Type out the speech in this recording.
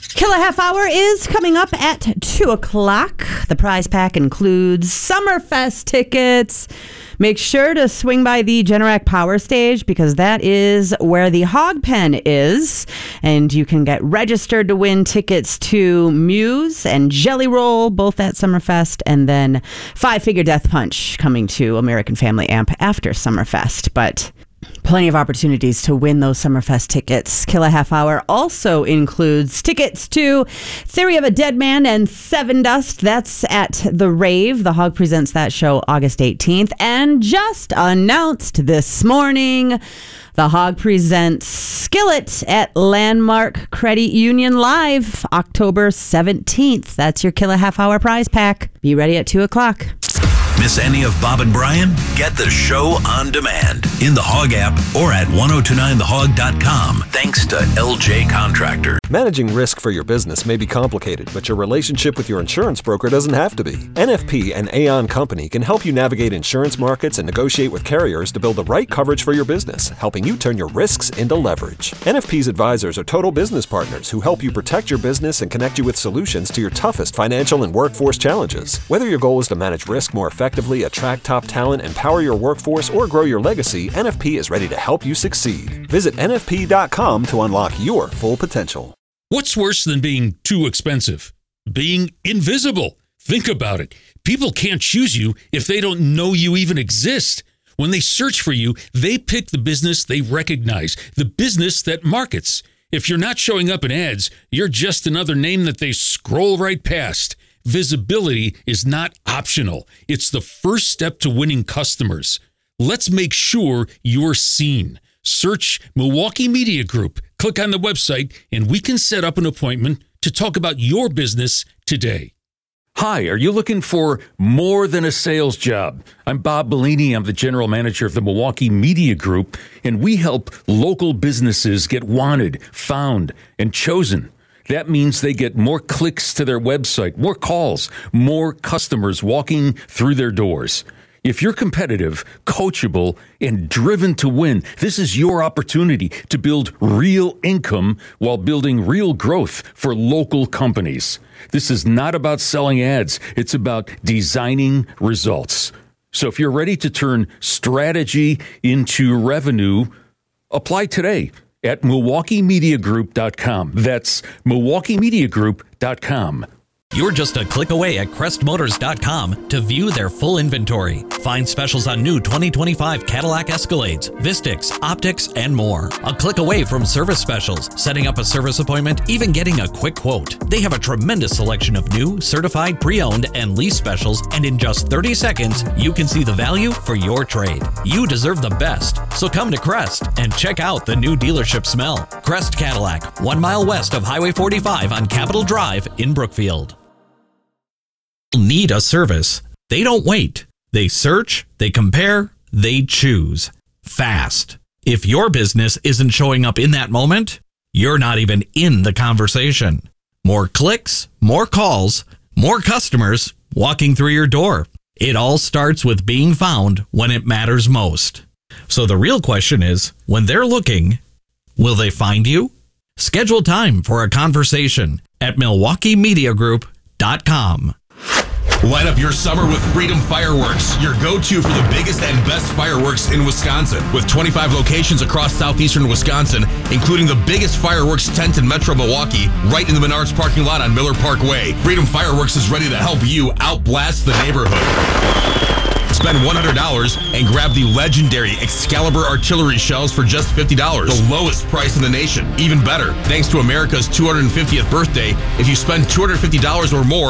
Killer Half Hour is coming up at 2 o'clock. The prize pack includes Summerfest tickets. Make sure to swing by the Generac Power Stage because that is where the Hog Pen is. And you can get registered to win tickets to Muse and Jelly Roll, both at Summerfest. And then Five Finger Death Punch coming to American Family Amp after Summerfest. But plenty of opportunities to win those Summerfest tickets. Killer Half Hour also includes tickets to Theory of a Dead Man and Seven Dust. That's at The Rave. The Hog presents that show August 18th. And just announced this morning, the Hog presents Skillet at Landmark Credit Union Live October 17th. That's your Killer Half Hour prize pack. Be ready at 2 o'clock. Miss any of Bob and Brian? Get the show on demand in the Hog app or at 1029thehog.com. Thanks to LJ Contractor. Managing risk for your business may be complicated, but your relationship with your insurance broker doesn't have to be. NFP and Aon Company can help you navigate insurance markets and negotiate with carriers to build the right coverage for your business, helping you turn your risks into leverage. NFP's advisors are total business partners who help you protect your business and connect you with solutions to your toughest financial and workforce challenges. Whether your goal is to manage risk more effectively, attract top talent, empower your workforce, or grow your legacy, NFP is ready to help you succeed. Visit NFP.com to unlock your full potential. What's worse than being too expensive? Being invisible. Think about it. People can't choose you if they don't know you even exist. When they search for you, they pick the business they recognize, the business that markets. If you're not showing up in ads, you're just another name that they scroll right past. Visibility is not optional. It's the first step to winning customers. Let's make sure you're seen. Search Milwaukee Media Group. Click on the website, and we can set up an appointment to talk about your business today. Hi, are you looking for more than a sales job? I'm Bob Bellini. I'm the general manager of the Milwaukee Media Group, and we help local businesses get wanted, found, and chosen. That means they get more clicks to their website, more calls, more customers walking through their doors. If you're competitive, coachable, and driven to win, this is your opportunity to build real income while building real growth for local companies. This is not about selling ads. It's about designing results. So if you're ready to turn strategy into revenue, apply today at MilwaukeeMediaGroup.com. That's MilwaukeeMediaGroup.com. You're just a click away at CrestMotors.com to view their full inventory. Find specials on new 2025 Cadillac Escalades, Vistix, Optics, and more. A click away from service specials, setting up a service appointment, even getting a quick quote. They have a tremendous selection of new, certified, pre-owned, and lease specials, and in just 30 seconds, you can see the value for your trade. You deserve the best, so come to Crest and check out the new dealership smell. Crest Cadillac, 1 mile west of Highway 45 on Capitol Drive in Brookfield. Need a service. They don't wait. They search, they compare, they choose. Fast. If your business isn't showing up in that moment, you're not even in the conversation. More clicks, more calls, more customers walking through your door. It all starts with being found when it matters most. So the real question is, when they're looking, will they find you? Schedule time for a conversation at MilwaukeeMediaGroup.com. Light up your summer with Freedom Fireworks, your go-to for the biggest and best fireworks in Wisconsin. With 25 locations across southeastern Wisconsin, including the biggest fireworks tent in Metro Milwaukee, right in the Menards parking lot on Miller Parkway. Freedom Fireworks is ready to help you outblast the neighborhood. Spend $100 and grab the legendary Excalibur artillery shells for just $50, the lowest price in the nation. Even better, thanks to America's 250th birthday, if you spend $250 or more,